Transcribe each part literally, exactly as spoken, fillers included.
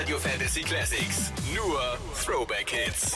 Radio Fantasy Classics. Nur Throwback Hits.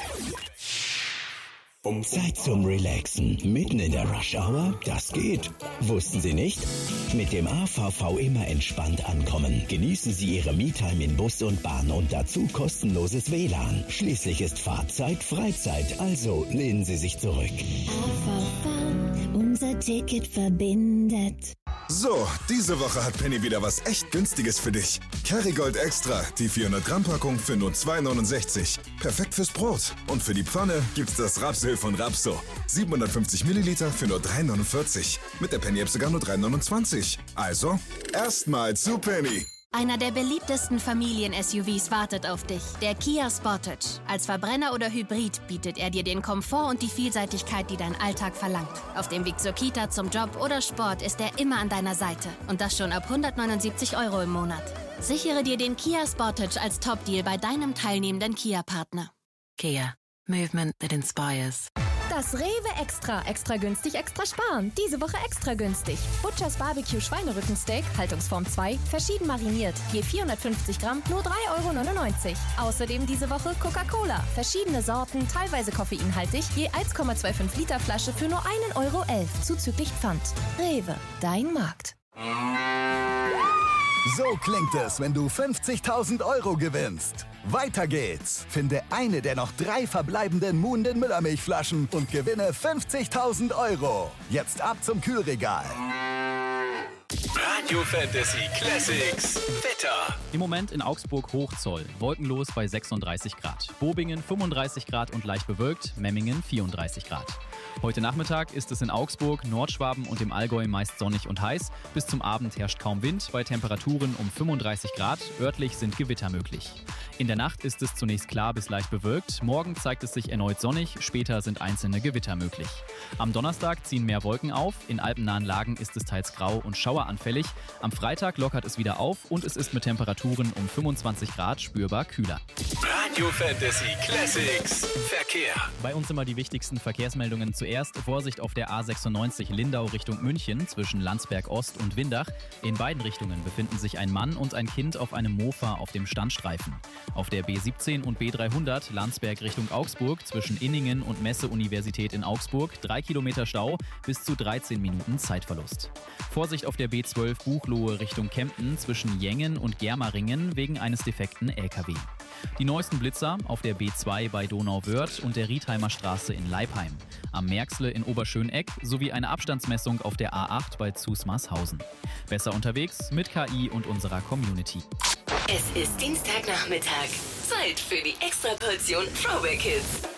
Zeit zum Relaxen. Mitten in der Rush Hour? Das geht. Wussten Sie nicht? Mit dem A V V immer entspannt ankommen. Genießen Sie Ihre Me-Time in Bus und Bahn und dazu kostenloses W L A N. Schließlich ist Fahrzeit Freizeit, also lehnen Sie sich zurück. A V V, unser Ticket verbindet. So, diese Woche hat Penny wieder was echt Günstiges für dich. Kerrygold Extra, die vierhundert Gramm Packung für nur zwei neunundsechzig. Perfekt fürs Brot. Und für die Pfanne gibt's das Rapsöl von Rapso. siebenhundertfünfzig Milliliter für nur drei neunundvierzig. Mit der Penny-App sogar nur drei neunundzwanzig. Also, erstmal zu Penny. Einer der beliebtesten Familien-S U Vs wartet auf dich, der Kia Sportage. Als Verbrenner oder Hybrid bietet er dir den Komfort und die Vielseitigkeit, die dein Alltag verlangt. Auf dem Weg zur Kita, zum Job oder Sport ist er immer an deiner Seite. Und das schon ab hundertneunundsiebzig Euro im Monat. Sichere dir den Kia Sportage als Top-Deal bei deinem teilnehmenden Kia-Partner. Kia. Movement that inspires. Das Rewe Extra. Extra günstig, extra sparen. Diese Woche extra günstig. Butchers Barbecue Schweinerückensteak, Haltungsform zwei, verschieden mariniert. Je vierhundertfünfzig Gramm, nur drei Euro neunundneunzig. Außerdem diese Woche Coca-Cola. Verschiedene Sorten, teilweise koffeinhaltig, je eins Komma fünfundzwanzig Liter Flasche für nur ein Euro elf, zuzüglich Pfand. Rewe, dein Markt. So klingt es, wenn du fünfzigtausend Euro gewinnst. Weiter geht's. Finde eine der noch drei verbleibenden Muhnden Müllermilchflaschen und gewinne fünfzigtausend Euro. Jetzt ab zum Kühlregal. Radio Fantasy Classics. Wetter. Im Moment in Augsburg Hochzoll. Wolkenlos bei sechsunddreißig Grad. Bobingen fünfunddreißig Grad und leicht bewölkt. Memmingen vierunddreißig Grad. Heute Nachmittag ist es in Augsburg, Nordschwaben und im Allgäu meist sonnig und heiß. Bis zum Abend herrscht kaum Wind, bei Temperaturen um fünfunddreißig Grad. Örtlich sind Gewitter möglich. In der Nacht ist es zunächst klar bis leicht bewölkt. Morgen zeigt es sich erneut sonnig, später sind einzelne Gewitter möglich. Am Donnerstag ziehen mehr Wolken auf. In alpennahen Lagen ist es teils grau und schaueranfällig. Am Freitag lockert es wieder auf und es ist mit Temperaturen um fünfundzwanzig Grad spürbar kühler. Radio Fantasy Classics. Verkehr. Bei uns immer die wichtigsten Verkehrsmeldungen zuerst. Vorsicht auf der A sechsundneunzig Lindau Richtung München zwischen Landsberg Ost und Windach. In beiden Richtungen befinden sich ein Mann und ein Kind auf einem Mofa auf dem Standstreifen. Auf der B siebzehn und B dreihundert Landsberg Richtung Augsburg zwischen Inningen und Messe-Universität in Augsburg drei Kilometer Stau, bis zu dreizehn Minuten Zeitverlust. Vorsicht auf der B zwölf Buchloe Richtung Kempten zwischen Jengen und Germeringen wegen eines defekten L K W. Die neuesten Blitzer auf der B zwei bei Donauwörth und der Rietheimer Straße in Leipheim, am Märxle in Oberschöneck sowie eine Abstandsmessung auf der A acht bei Zusmarshausen. Besser unterwegs mit K I und unserer Community. Es ist Dienstagnachmittag. Zeit für die Extraportion Throwback Hits.